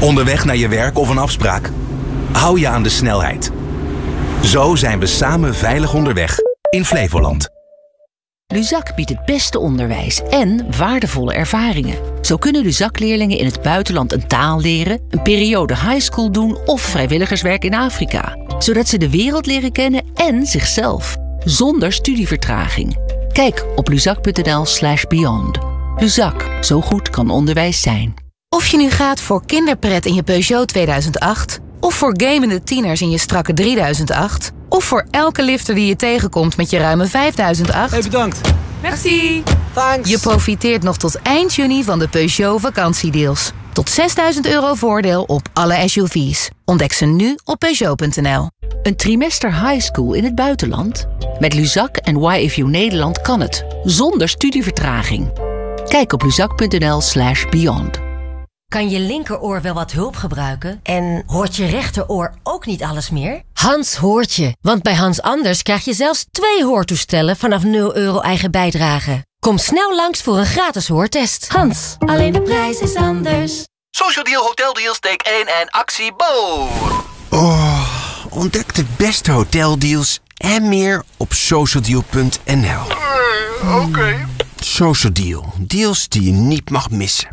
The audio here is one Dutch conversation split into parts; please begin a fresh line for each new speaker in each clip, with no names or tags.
Onderweg naar je werk of een afspraak? Hou je aan de snelheid. Zo zijn we samen veilig onderweg in Flevoland.
Luzak biedt het beste onderwijs en waardevolle ervaringen. Zo kunnen Luzak-leerlingen in het buitenland een taal leren, een periode highschool doen of vrijwilligerswerk in Afrika. Zodat ze de wereld leren kennen en zichzelf. Zonder studievertraging. Kijk op luzak.nl/beyond. Luzak, zo goed kan onderwijs zijn.
Of je nu gaat voor kinderpret in je Peugeot 2008... of voor gamende tieners in je strakke 3008... of voor elke lifter die je tegenkomt met je ruime 5008...
Hey, bedankt.
Merci.
Thanks.
Je profiteert nog tot eind juni van de Peugeot vakantiedeals. Tot €6.000 voordeel op alle SUV's. Ontdek ze nu op Peugeot.nl.
Een trimester highschool in het buitenland? Met Luzak en YFU Nederland kan het. Zonder studievertraging. Kijk op luzak.nl/beyond.
Kan je linkeroor wel wat hulp gebruiken? En hoort je rechteroor ook niet alles meer? Hans hoort je, want bij Hans Anders krijg je zelfs 2 hoortoestellen vanaf €0 eigen bijdrage. Kom snel langs voor een gratis hoortest. Hans, alleen de prijs is anders.
Social Deal Hotel Deals, take 1 en actie Bo!
Oh, ontdek de beste hoteldeals en meer op socialdeal.nl.
Oké.
Social Deal, deals die je niet mag missen.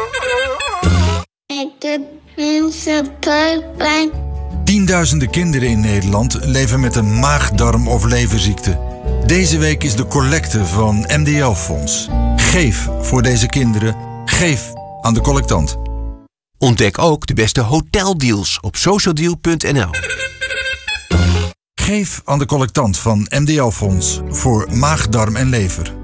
Ik heb mensen buikpijn.
Tienduizenden kinderen in Nederland leven met een maag-darm- of leverziekte. Deze week is de collecte van MDL-fonds. Geef voor deze kinderen. Geef aan de collectant.
Ontdek ook de beste hoteldeals op socialdeal.nl.
Geef aan de collectant van MDL-fonds voor maag, darm en lever.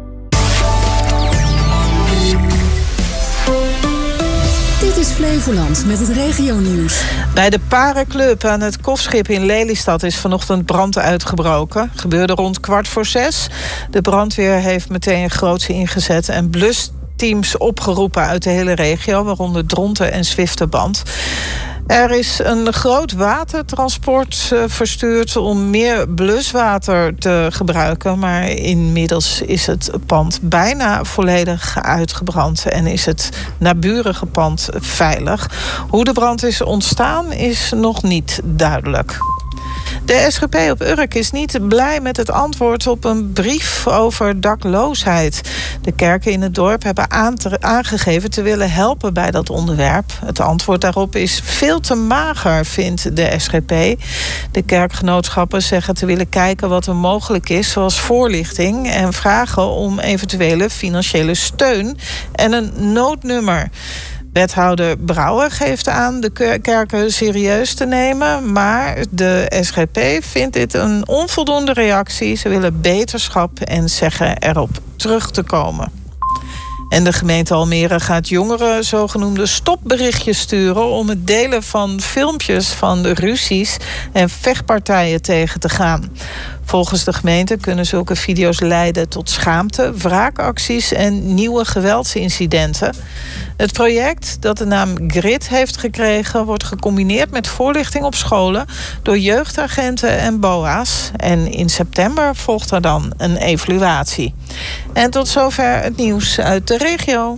Dit is Flevoland met het regionieuws.
Bij de Parenclub aan het Kofschip in Lelystad is vanochtend brand uitgebroken. Gebeurde rond 5:15. De brandweer heeft meteen groots ingezet en blusteams opgeroepen uit de hele regio, waaronder Dronten en Zwifterband. Er is een groot watertransport verstuurd om meer bluswater te gebruiken. Maar inmiddels is het pand bijna volledig uitgebrand en is het naburige pand veilig. Hoe de brand is ontstaan is nog niet duidelijk. De SGP op Urk is niet blij met het antwoord op een brief over dakloosheid. De kerken in het dorp hebben aangegeven te willen helpen bij dat onderwerp. Het antwoord daarop is veel te mager, vindt de SGP. De kerkgenootschappen zeggen te willen kijken wat er mogelijk is, zoals voorlichting, en vragen om eventuele financiële steun en een noodnummer. Wethouder Brouwer geeft aan de kerken serieus te nemen, maar de SGP vindt dit een onvoldoende reactie. Ze willen beterschap en zeggen erop terug te komen. En de gemeente Almere gaat jongeren zogenoemde stopberichtjes sturen om het delen van filmpjes van de ruzies en vechtpartijen tegen te gaan. Volgens de gemeente kunnen zulke video's leiden tot schaamte, wraakacties en nieuwe geweldsincidenten. Het project, dat de naam GRID heeft gekregen, wordt gecombineerd met voorlichting op scholen door jeugdagenten en BOA's. En in september volgt er dan een evaluatie. En tot zover het nieuws uit de regio.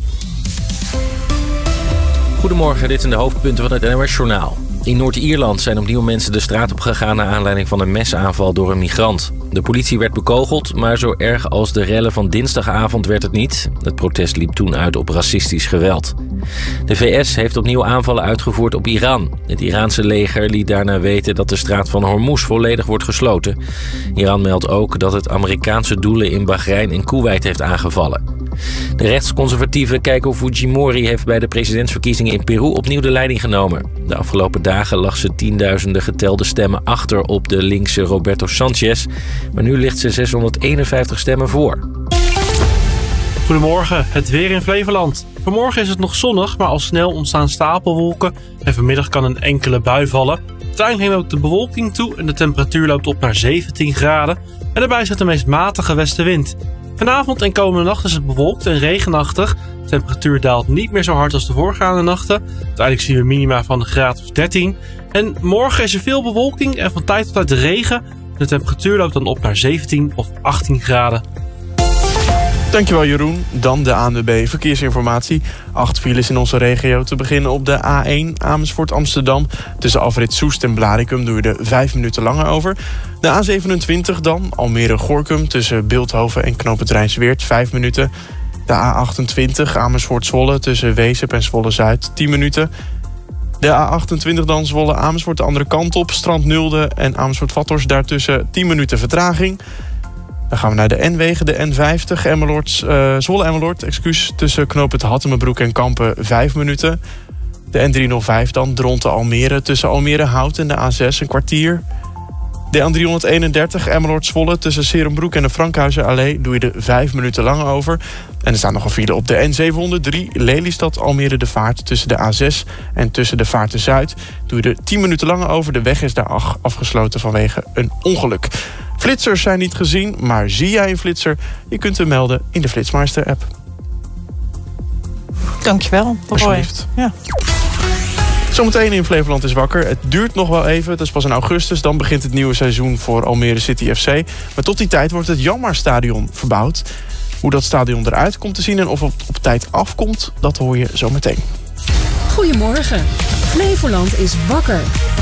Goedemorgen, dit zijn de hoofdpunten van het NOS-journaal. In Noord-Ierland zijn opnieuw mensen de straat op gegaan naar aanleiding van een mesaanval door een migrant. De politie werd bekogeld, maar zo erg als de rellen van dinsdagavond werd het niet. Het protest liep toen uit op racistisch geweld. De VS heeft opnieuw aanvallen uitgevoerd op Iran. Het Iraanse leger liet daarna weten dat de straat van Hormuz volledig wordt gesloten. Iran meldt ook dat het Amerikaanse doelen in Bahrein en Koeweit heeft aangevallen. De rechtsconservatieve Keiko Fujimori heeft bij de presidentsverkiezingen in Peru opnieuw de leiding genomen. De afgelopen dagen lag ze tienduizenden getelde stemmen achter op de linkse Roberto Sanchez. Maar nu ligt ze 651 stemmen voor.
Goedemorgen, het weer in Flevoland. Vanmorgen is het nog zonnig, maar al snel ontstaan stapelwolken. En vanmiddag kan een enkele bui vallen. Uiteindelijk neemt ook de bewolking toe en de temperatuur loopt op naar 17 graden. En daarbij zit de meest matige westenwind. Vanavond en komende nacht is het bewolkt en regenachtig. De temperatuur daalt niet meer zo hard als de voorgaande nachten. Uiteindelijk zien we minima van een graad of 13. En morgen is er veel bewolking en van tijd tot tijd regen. De temperatuur loopt dan op naar 17 of 18 graden.
Dankjewel Jeroen. Dan de ANWB Verkeersinformatie. 8 files in onze regio. Te beginnen op de A1 Amersfoort Amsterdam. Tussen afrit Soest en Blaricum doe je er 5 minuten langer over. De A27 dan, Almere-Gorkum. Tussen Bilthoven en Knoopend Rijnsweert 5 minuten. De A28 Amersfoort-Zwolle tussen Wezep en Zwolle-Zuid 10 minuten. De A28 dan Zwolle-Amersfoort de andere kant op. Strand Nulde en Amersfoort-Vathorst daartussen 10 minuten vertraging. Dan gaan we naar de N-wegen, de N50, Zwolle-Emmeloord, tussen knooppunt Hattemerbroek en Kampen 5 minuten. De N305 dan, Dronten-Almere, tussen Almere-Hout en de A6 een kwartier. De N331, Emmeloord-Zwolle, tussen Serenbroek en de Frankhuizenallee doe je er 5 minuten langer over. En er staat nog een file op de N703, Lelystad-Almere de Vaart, tussen de A6 en tussen de Vaarten-Zuid doe je er 10 minuten langer over. De weg is daar afgesloten vanwege een ongeluk. Flitsers zijn niet gezien, maar zie jij een flitser? Je kunt hem melden in de Flitsmeister-app.
Dankjewel.
Alsjeblieft.
Ja.
Zometeen in Flevoland is wakker. Het duurt nog wel even, het is pas in augustus. Dan begint het nieuwe seizoen voor Almere City FC. Maar tot die tijd wordt het Janmaarstadion verbouwd. Hoe dat stadion eruit komt te zien en of het op tijd afkomt, dat hoor je zometeen.
Goedemorgen. Flevoland is wakker.